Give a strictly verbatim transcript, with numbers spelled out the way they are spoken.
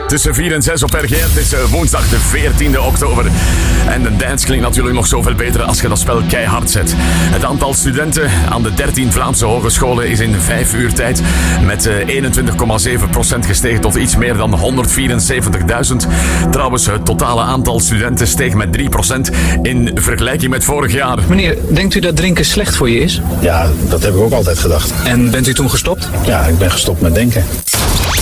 Tussen vier en zes op R G R. Het is uh, woensdag de veertiende oktober. En de dance klinkt natuurlijk nog zoveel beter als je dat spel keihard zet. Het aantal studenten aan de dertien Vlaamse hogescholen is in vijf uur tijd met uh, eenentwintig komma zeven procent gestegen tot iets meer dan honderdvierenzeventigduizend. Trouwens, het totale aantal studenten steeg met drie procent in vergelijking met vorig jaar. Meneer, denkt u dat drinken slecht voor je is? Ja, dat heb ik ook altijd gedacht. En bent u toen gestopt? Ja, ik ben gestopt met denken.